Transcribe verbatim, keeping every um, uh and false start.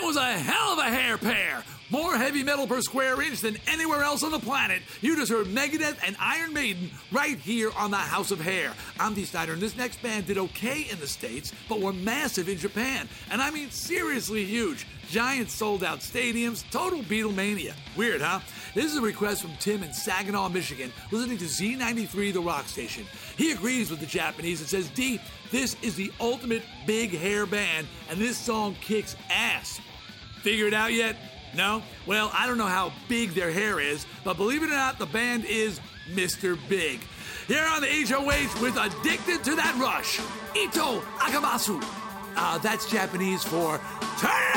was a hell of a hair pair. More heavy metal per square inch than anywhere else on the planet. You just heard Megadeth and Iron Maiden right here on the House of Hair. I'm Dee Snider, and this next band did okay in the States, but were massive in Japan. And I mean seriously huge. Giant sold-out stadiums, total Beatlemania. Weird, huh? This is a request from Tim in Saginaw, Michigan, listening to Z ninety-three, the rock station. He agrees with the Japanese and says, D, this is the ultimate big hair band, and this song kicks ass. Figure it out yet? No? Well, I don't know how big their hair is, but believe it or not, the band is Mister Big. Here on the H O H with Addicted to That Rush, Ito Akamasu. Uh, that's Japanese for turn